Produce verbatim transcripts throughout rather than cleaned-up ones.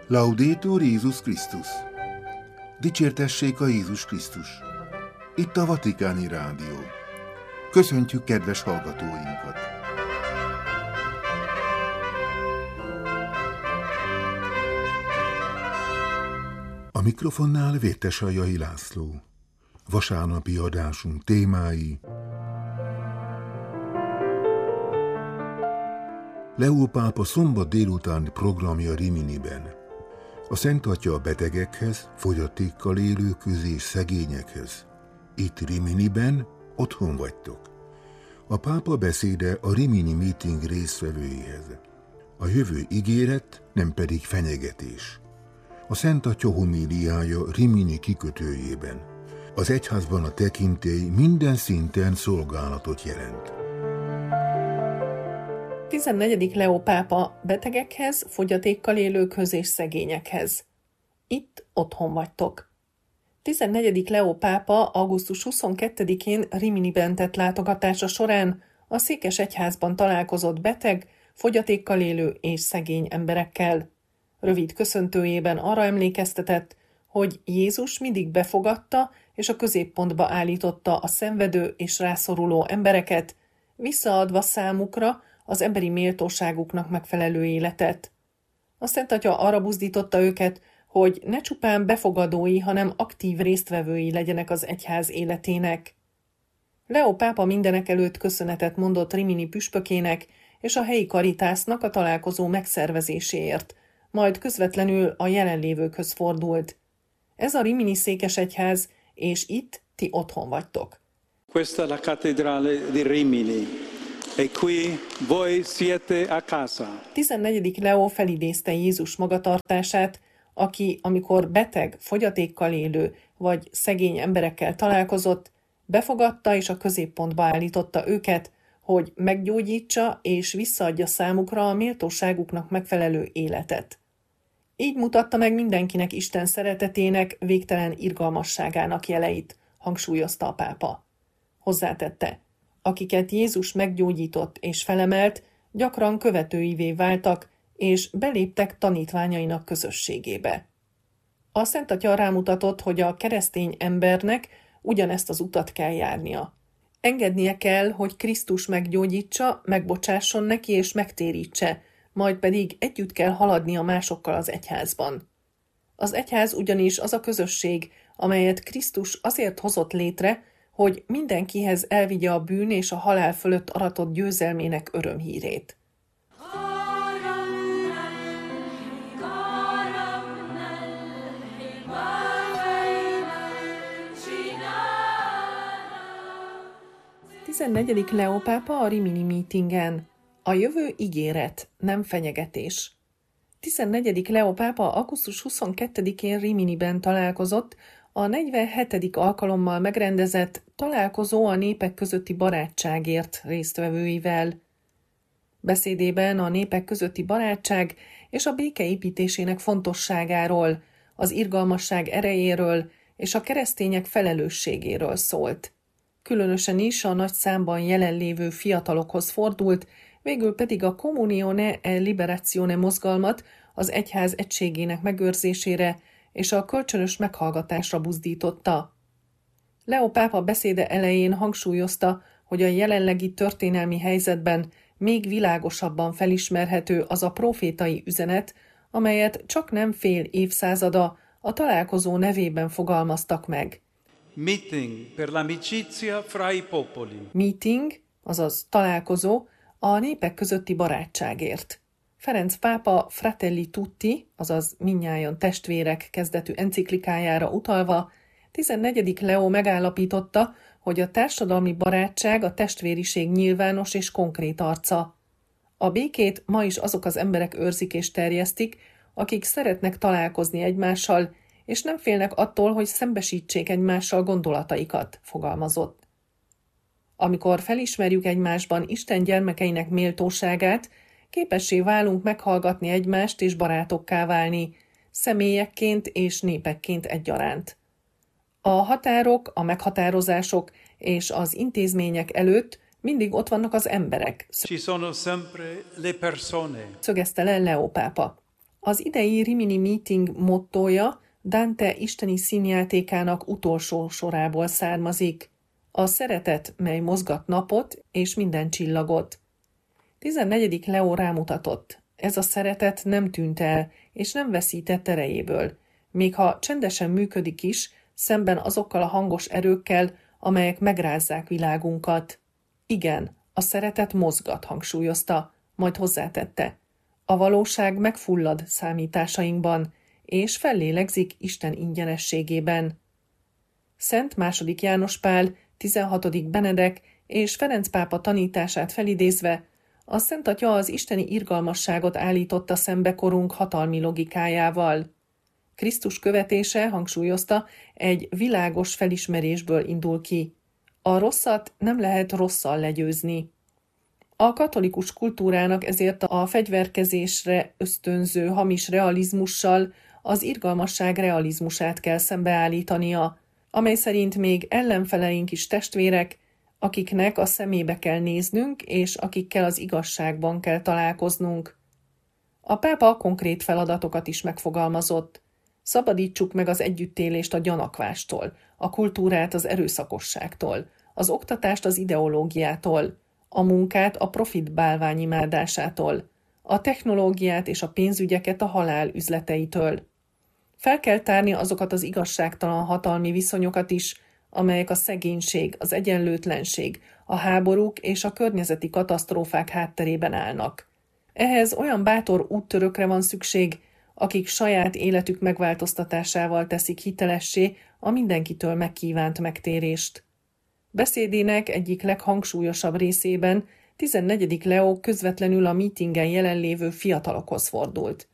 Laudetur Jézus Krisztus! Dicsértessék a Jézus Krisztus! Itt a Vatikáni Rádió. Köszöntjük kedves hallgatóinkat! A mikrofonnál Vértesaljai László. Vasárnapi adásunk témái: Leó pápa szombat délutáni programja Riminiben. A Szent Atya a betegekhez, fogyatékkal élőkhöz és szegényekhez. Itt Riminiben otthon vagytok. A pápa beszéde a Rimini meeting résztvevőihez. A jövő ígéret, nem pedig fenyegetés. A Szent Atya homíliája Rimini kikötőjében. Az egyházban a tekintély minden szinten szolgálatot jelent. tizennegyedik Leó pápa betegekhez, fogyatékkal élőkhöz és szegényekhez. Itt otthon vagytok. tizennegyedik Leó pápa augusztus huszonkettedikén Riminiben tett látogatása során a székesegyházban találkozott beteg, fogyatékkal élő és szegény emberekkel. Rövid köszöntőjében arra emlékeztetett, hogy Jézus mindig befogadta és a középpontba állította a szenvedő és rászoruló embereket, visszaadva számukra az emberi méltóságuknak megfelelő életet. A Szent Atya arra buzdította őket, hogy ne csupán befogadói, hanem aktív résztvevői legyenek az egyház életének. Leó pápa mindenek előtt köszönetet mondott Rimini püspökének és a helyi Caritasnak a találkozó megszervezéséért, majd közvetlenül a jelenlévőkhöz fordult. Ez a Rimini székesegyház, és itt ti otthon vagytok. Questa è la cattedrale di Rimini. E qui voi siete a casa. tizennegyedik Leó felidézte Jézus magatartását, aki, amikor beteg, fogyatékkal élő vagy szegény emberekkel találkozott, befogadta és a középpontba állította őket, hogy meggyógyítsa és visszaadja számukra a méltóságuknak megfelelő életet. Így mutatta meg mindenkinek Isten szeretetének, végtelen irgalmasságának jeleit, hangsúlyozta a pápa. Hozzátette: akiket Jézus meggyógyított és felemelt, gyakran követőivé váltak, és beléptek tanítványainak közösségébe. A Szent Atya rámutatott, hogy a keresztény embernek ugyanezt az utat kell járnia. Engednie kell, hogy Krisztus meggyógyítsa, megbocsásson neki és megtérítse, majd pedig együtt kell haladnia másokkal az egyházban. Az egyház ugyanis az a közösség, amelyet Krisztus azért hozott létre, hogy mindenkihez elvigye a bűn és a halál fölött aratott győzelmének örömhírét. tizennegyedik Leó pápa a Rimini meetingen. A jövő ígéret, nem fenyegetés. tizennegyedik Leó pápa augusztus huszonkettedikén Riminiben találkozott a negyvenhetedik alkalommal megrendezett találkozó a népek közötti barátságért résztvevőivel. Beszédében a népek közötti barátság és a béke építésének fontosságáról, az irgalmasság erejéről és a keresztények felelősségéről szólt. Különösen is a nagy számban jelenlévő fiatalokhoz fordult, végül pedig a Comunione e Liberazione mozgalmat az egyház egységének megőrzésére és a kölcsönös meghallgatásra buzdította. Leó pápa beszéde elején hangsúlyozta, hogy a jelenlegi történelmi helyzetben még világosabban felismerhető az a profétai üzenet, amelyet csaknem fél évszázada a találkozó nevében fogalmaztak meg. Meeting per l'amicizia fra i popoli. Meeting, azaz találkozó, a népek közötti barátságért. Ferenc pápa Fratelli Tutti, azaz mindnyájan testvérek kezdetű enciklikájára utalva, tizennegyedik Leó megállapította, hogy a társadalmi barátság a testvériség nyilvános és konkrét arca. A békét ma is azok az emberek őrzik és terjesztik, akik szeretnek találkozni egymással, és nem félnek attól, hogy szembesítsék egymással gondolataikat, fogalmazott. Amikor felismerjük egymásban Isten gyermekeinek méltóságát, képessé válunk meghallgatni egymást és barátokká válni, személyekként és népekként egyaránt. A határok, a meghatározások és az intézmények előtt mindig ott vannak az emberek, Ci sono sempre le persone. szögezte le Leó pápa. Az idei Rimini Meeting mottója Dante isteni színjátékának utolsó sorából származik. A szeretet, mely mozgat napot és minden csillagot. tizennegyedik Leó rámutatott, ez a szeretet nem tűnt el, és nem veszített erejéből, még ha csendesen működik is, szemben azokkal a hangos erőkkel, amelyek megrázzák világunkat. Igen, a szeretet mozgat, hangsúlyozta, majd hozzátette. A valóság megfullad számításainkban, és fellélegzik Isten ingyenességében. Szent második János Pál, tizenhatodik Benedek és Ferenc pápa tanítását felidézve, a Szent Atya az isteni irgalmasságot állította szembe korunk hatalmi logikájával. Krisztus követése, hangsúlyozta, egy világos felismerésből indul ki. A rosszat nem lehet rosszal legyőzni. A katolikus kultúrának ezért a fegyverkezésre ösztönző hamis realizmussal az irgalmasság realizmusát kell szembeállítania, amely szerint még ellenfeleink is testvérek, akiknek a szemébe kell néznünk, és akikkel az igazságban kell találkoznunk. A pápa konkrét feladatokat is megfogalmazott. Szabadítsuk meg az együttélést a gyanakvástól, a kultúrát az erőszakosságtól, az oktatást az ideológiától, a munkát a profit bálványimádásától, a technológiát és a pénzügyeket a halál üzleteitől. Fel kell tárni azokat az igazságtalan hatalmi viszonyokat is, amelyek a szegénység, az egyenlőtlenség, a háborúk és a környezeti katasztrófák hátterében állnak. Ehhez olyan bátor úttörökre van szükség, akik saját életük megváltoztatásával teszik hitelessé a mindenkitől megkívánt megtérést. Beszédének egyik leghangsúlyosabb részében tizennegyedik Leó közvetlenül a mítingen jelenlévő fiatalokhoz fordult.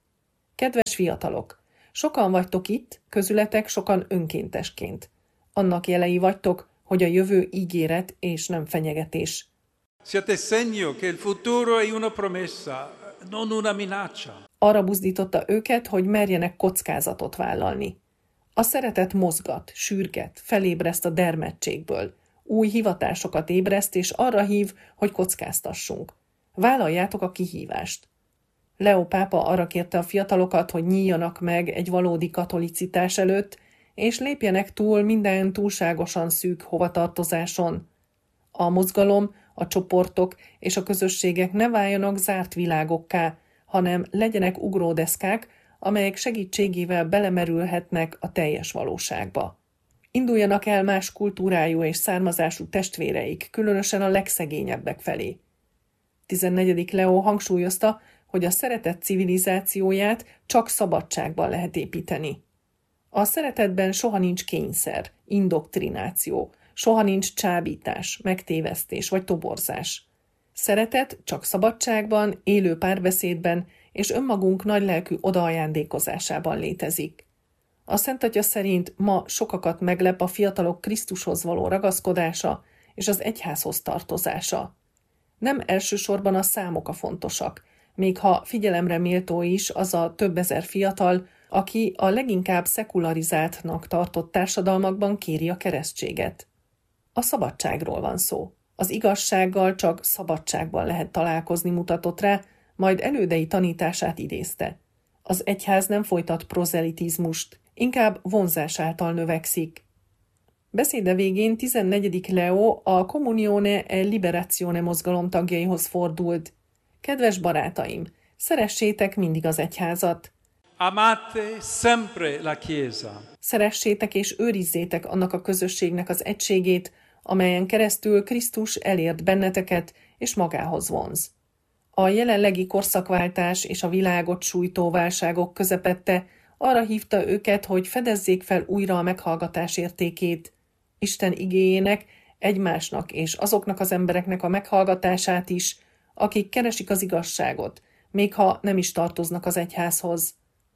Kedves fiatalok! Sokan vagytok itt, közületek sokan önkéntesként. Annak jelei vagytok, hogy a jövő ígéret és nem fenyegetés. Siete segno che il futuro è una promessa, non una minaccia. Arra buzdította őket, hogy merjenek kockázatot vállalni. A szeretet mozgat, sürget, felébreszt a dermedtségből, új hivatásokat ébreszt és arra hív, hogy kockáztassunk. Vállaljátok a kihívást. Leó pápa arra kérte a fiatalokat, hogy nyíljanak meg egy valódi katolicitás előtt, és lépjenek túl minden túlságosan szűk hovatartozáson. A mozgalom, a csoportok és a közösségek ne váljanak zárt világokká, hanem legyenek ugródeszkák, amelyek segítségével belemerülhetnek a teljes valóságba. Induljanak el más kultúrájú és származású testvéreik, különösen a legszegényebbek felé. tizennegyedik Leó hangsúlyozta, hogy a szeretet civilizációját csak szabadságban lehet építeni. A szeretetben soha nincs kényszer, indoktrináció, soha nincs csábítás, megtévesztés vagy toborzás. Szeretet csak szabadságban, élő párbeszédben és önmagunk nagylelkű odaajándékozásában létezik. A Szent Atya szerint ma sokakat meglep a fiatalok Krisztushoz való ragaszkodása és az egyházhoz tartozása. Nem elsősorban a számok a fontosak, még ha figyelemre méltó is az a több ezer fiatal, aki a leginkább szekularizáltnak tartott társadalmakban kéri a keresztséget. A szabadságról van szó. Az igazsággal csak szabadságban lehet találkozni, mutatott rá, majd elődei tanítását idézte. Az egyház nem folytat prozelitizmust, inkább vonzás által növekszik. Beszéde végén tizennegyedik Leó a Comunione e Liberazione mozgalom tagjaihoz fordult. Kedves barátaim, szeressétek mindig az egyházat. Amate sempre la Chiesa. Szeressétek és őrizzétek annak a közösségnek az egységét, amelyen keresztül Krisztus elért benneteket és magához vonz. A jelenlegi korszakváltás és a világot sújtó válságok közepette arra hívta őket, hogy fedezzék fel újra a meghallgatás értékét, Isten igéjének, egymásnak és azoknak az embereknek a meghallgatását is, akik keresik az igazságot, még ha nem is tartoznak az egyházhoz.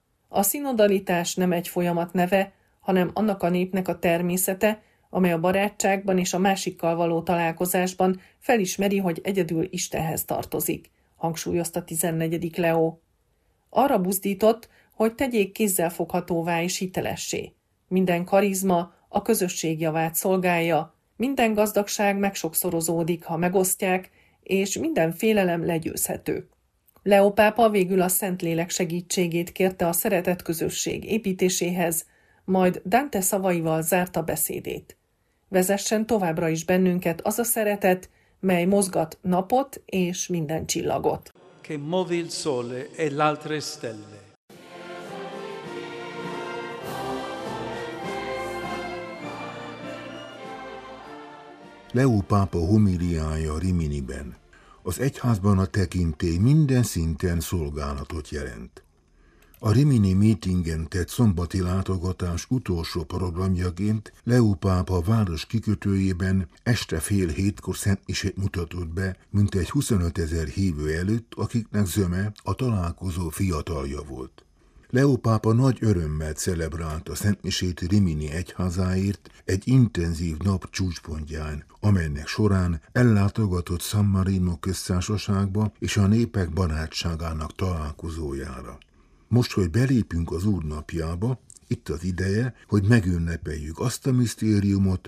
A szinodalitás nem egy folyamat neve, hanem annak a népnek a természete, amely a barátságban és a másikkal való találkozásban felismeri, hogy egyedül Istenhez tartozik, hangsúlyozta tizennegyedik Leó. Arra buzdított, hogy tegyék kézzelfoghatóvá és hitelessé. Minden karizma a közösség javát szolgálja, minden gazdagság megsokszorozódik, ha megosztják, és minden félelem legyőzhető. Leó pápa végül a Szentlélek segítségét kérte a szeretett közösség építéséhez, majd Dante szavaival zárta beszédét. Vezessen továbbra is bennünket az a szeretet, mely mozgat napot és minden csillagot. Che muove il sole e l'altre stelle. Leó pápa homiliája Riminiben. Az egyházban a tekintély minden szinten szolgálatot jelent. A rimini meetingen tett szombati látogatás utolsó programjaként Leó pápa város kikötőjében este fél hétkor szentmisét mutatott be mintegy huszonötezer hívő előtt, akiknek zöme a találkozó fiatalja volt. Leó pápa nagy örömmel celebrálta szentmisét Rimini egyházáért egy intenzív nap csúcspontján, amelynek során ellátogatott San Marino köztársaságba és a népek barátságának találkozójára. Most, hogy belépünk az Úr napjába, itt az ideje, hogy megünnepeljük azt a misztériumot,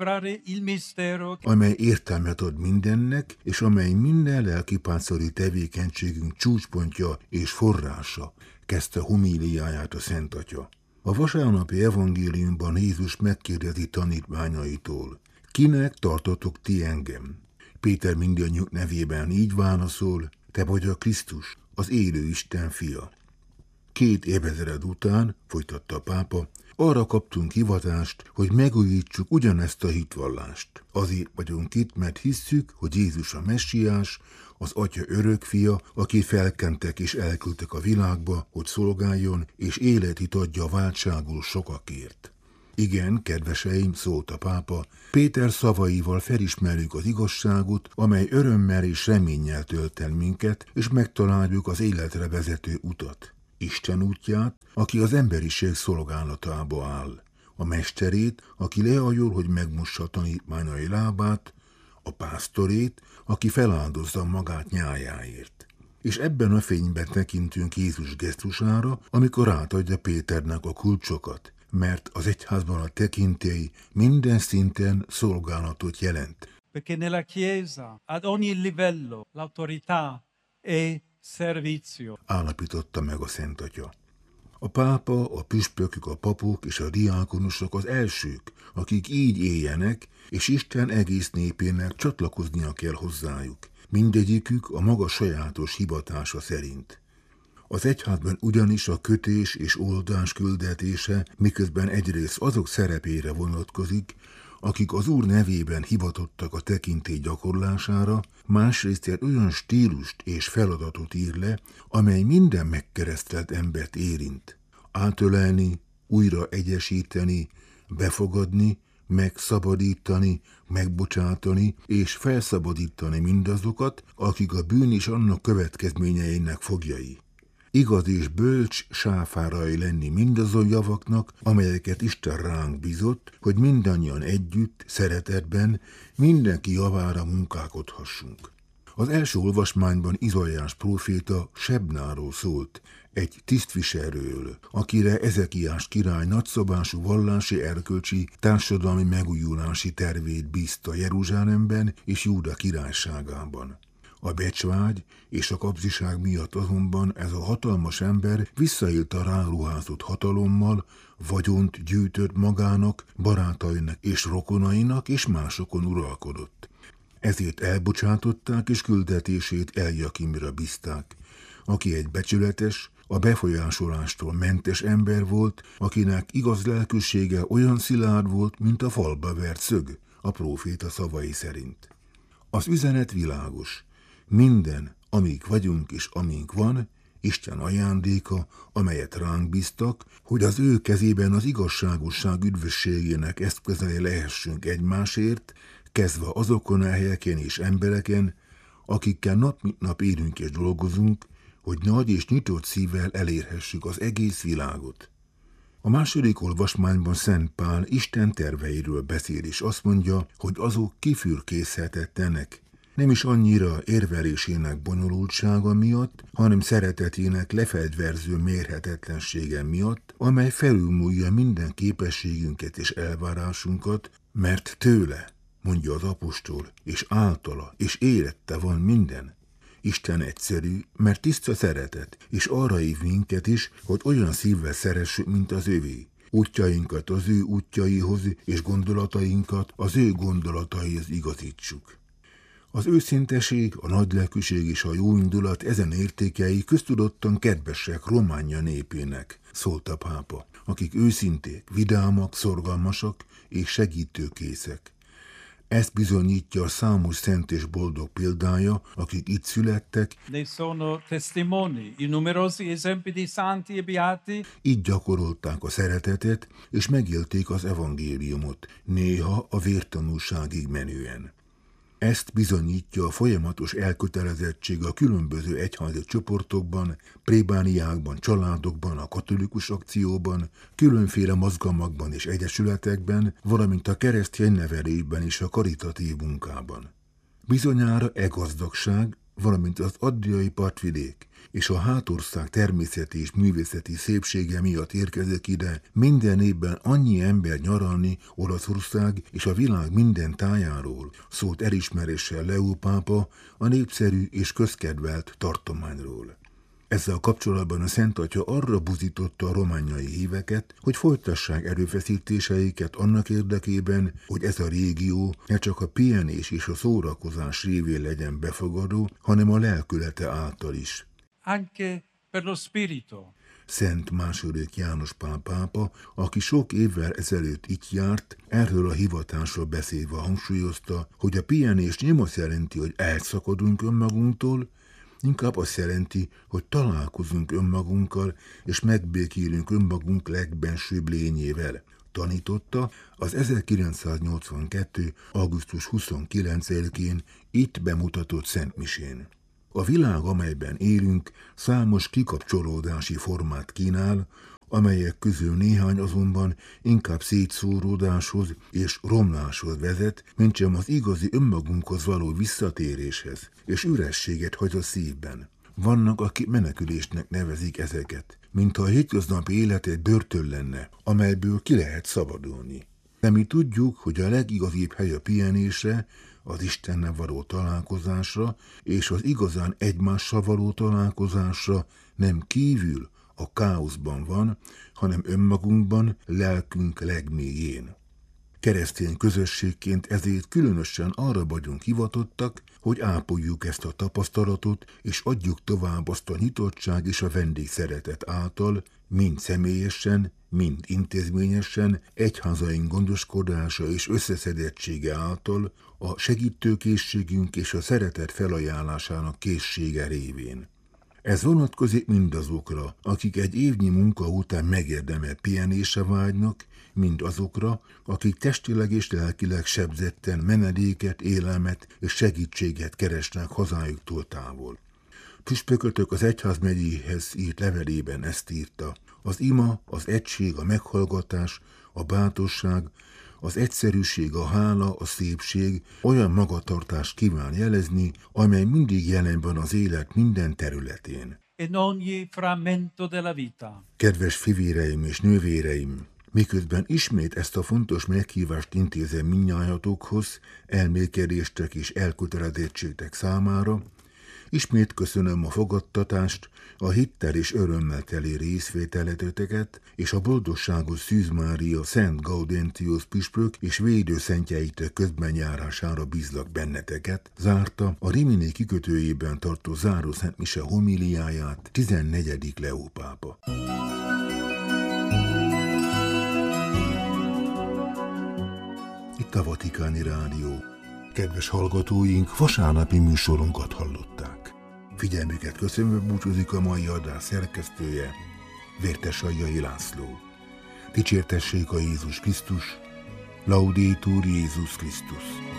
amely értelmet ad mindennek, és amely minden lelkipásztori tevékenységünk csúcspontja és forrása, kezdte homíliáját a Szent Atya. A vasárnapi evangéliumban Jézus megkérdezi tanítványaitól: kinek tartotok ti engem? Péter mindannyiuk nevében így válaszol: te vagy a Krisztus, az élő Isten fia. Két évezred után, folytatta a pápa, arra kaptunk hivatást, hogy megújítsuk ugyanezt a hitvallást. Azért vagyunk itt, mert hisszük, hogy Jézus a Messiás, az Atya örökfia, aki felkentek és elküldtek a világba, hogy szolgáljon, és életit adja váltságul sokakért. Igen, kedveseim, szólt a pápa, Péter szavaival felismerjük az igazságot, amely örömmel és reménnyel tölt el minket, és megtaláljuk az életre vezető utat. Isten útját, aki az emberiség szolgálatába áll, a mesterét, aki leajol, hogy megmossa tanítványai lábát, a pásztorét, aki feláldozza magát nyájáért. És ebben a fényben tekintünk Jézus gesztusára, amikor átadja Péternek a kulcsokat, mert az egyházban a tekintély minden szinten szolgálatot jelent. Perché nella Chiesa, ad ogni livello, l'autorità è servizio. Állapította meg a Szent Atya. A pápa, a püspökök, a papok és a diákonusok az elsők, akik így éljenek, és Isten egész népének csatlakoznia kell hozzájuk. Mindegyikük a maga sajátos hivatása szerint. Az egyházban ugyanis a kötés és oldás küldetése miközben egyrészt azok szerepére vonatkozik, akik az Úr nevében hivatottak a tekintély gyakorlására, másrészt egy olyan stílust és feladatot ír le, amely minden megkeresztelt embert érint. Átölelni, újra egyesíteni, befogadni, megszabadítani, megbocsátani és felszabadítani mindazokat, akik a bűn és annak következményeinek foglyai. Igaz és bölcs sáfárai lenni mindazon javaknak, amelyeket Isten ránk bízott, hogy mindannyian együtt, szeretetben, mindenki javára munkálkodhassunk. Az első olvasmányban Izaiás próféta Sebnáról szólt, egy tisztviselőről, akire Ezekiás király nagyszabású vallási erkölcsi társadalmi megújulási tervét bízta Jeruzsálemben és Júda királyságában. A becsvágy és a kapzsiság miatt azonban ez a hatalmas ember visszaélt a ráruházott hatalommal, vagyont gyűjtött magának, barátainak és rokonainak, és másokon uralkodott. Ezért elbocsátották és küldetését Eljakimra bízták, aki egy becsületes, a befolyásolástól mentes ember volt, akinek igaz lelkűsége olyan szilárd volt, mint a falba vert szög, a próféta szavai szerint. Az üzenet világos. Minden, amíg vagyunk és amink van, Isten ajándéka, amelyet ránk bíztak, hogy az ő kezében az igazságosság üdvösségének eszközei lehessünk egymásért, kezdve azokon a helyeken és embereken, akikkel nap mint nap élünk és dolgozunk, hogy nagy és nyitott szívvel elérhessük az egész világot. A második olvasmányban Szent Pál Isten terveiről beszél, és azt mondja, hogy azok kifürkészhetetlenek, nem is annyira érvelésének bonyolultsága miatt, hanem szeretetének lefegyverző mérhetetlensége miatt, amely felülmúlja minden képességünket és elvárásunkat, mert tőle, mondja az apostol, és általa, és érette van minden. Isten egyszerű, mert tiszta szeretet, és arra hív minket is, hogy olyan szívvel szeressük, mint az övé. Útjainkat az ő útjaihoz, és gondolatainkat az ő gondolataihoz igazítsuk. Az őszinteség, a nagylelkűség és a jóindulat ezen értékei köztudottan kedvesek Románia népének, szólt a pápa, akik őszinték, vidámak, szorgalmasak és segítőkészek. Ezt bizonyítja a számos szent és boldog példája, akik itt születtek, Ne sono testimoni i numerosi esempi di santi e beati. Így gyakorolták a szeretetet, és megélték az evangéliumot, néha a vértanúságig menően. Ezt bizonyítja a folyamatos elkötelezettség a különböző egyházi csoportokban, plébániákban, családokban, a katolikus akcióban, különféle mozgalmakban és egyesületekben, valamint a keresztény nevelésben és a karitatív munkában. Bizonyára e gazdagság, valamint az adriai partvidék és a hátország természeti és művészeti szépsége miatt érkezek ide minden évben annyi ember nyaralni Olaszország és a világ minden tájáról, szólt elismeréssel Leó pápa a népszerű és közkedvelt tartományról. Ezzel kapcsolatban a Szent Atya arra buzította a romániai híveket, hogy folytassák erőfeszítéseiket annak érdekében, hogy ez a régió ne csak a pihenés és a szórakozás révén legyen befogadó, hanem a lelkülete által is. Anche per lo spirito. Szent második János Pál pápa, aki sok évvel ezelőtt itt járt, erről a hivatásról beszélve hangsúlyozta, hogy a pihenés nem azt jelenti, hogy elszakadunk önmagunktól, inkább azt jelenti, hogy találkozunk önmagunkkal, és megbékélünk önmagunk legbensőbb lényével. Tanította az ezerkilencszáznyolcvankettő. augusztus huszonkilencedikén itt bemutatott szentmisén. A világ, amelyben élünk, számos kikapcsolódási formát kínál, amelyek közül néhány azonban inkább szétszóródáshoz és romláshoz vezet, mintsem az igazi önmagunkhoz való visszatéréshez, és ürességet hagy a szívben. Vannak, akik menekülésnek nevezik ezeket, mintha a hétköznapi élet egy börtön lenne, amelyből ki lehet szabadulni. De mi tudjuk, hogy a legigazibb hely a pihenésre, az Istennel való találkozásra és az igazán egymással való találkozásra nem kívül, a káoszban van, hanem önmagunkban, lelkünk legmélyén. Keresztény közösségként ezért különösen arra vagyunk hivatottak, hogy ápoljuk ezt a tapasztalatot, és adjuk tovább azt a nyitottság és a vendégszeretet által, mind személyesen, mind intézményesen, egyházaink gondoskodása és összeszedettsége által, a segítőkészségünk és a szeretet felajánlásának készsége révén. Ez vonatkozik mindazokra, akik egy évnyi munka után megérdemelt pihenésre vágynak, mind azokra, akik testileg és lelkileg sebzetten menedéket, élelmet és segítséget keresnek hazájuktól távol. Püspökötök az egyházmegyéhez írt levelében ezt írta: az ima, az egység, a meghallgatás, a bátorság, az egyszerűség, a hála, a szépség olyan magatartást kíván jelezni, amely mindig jelen van az élet minden területén. In ogni frammento della vita. Kedves fivéreim és nővéreim, miközben ismét ezt a fontos meghívást intézem mindnyájatokhoz, elmélkedéstek és elkötelezettségtek számára, ismét köszönöm a fogadtatást, a hittel és örömmel teli részvételeteket, és a boldogságos Szűz Mária Szent Gaudentius püspök és védőszentjeitől közbenjárására bízlak benneteket, zárta a Rimini kikötőjében tartó zárószentmise homiliáját tizennegyedik Leó pápa. Itt a Vatikáni Rádió. Kedves hallgatóink, vasárnapi műsorunkat hallották. Figyelmüket köszönve búcsúzik a mai adás szerkesztője, Vértes Aljai László. Dicsértessék a Jézus Krisztus, Laudetur Jézus Krisztus.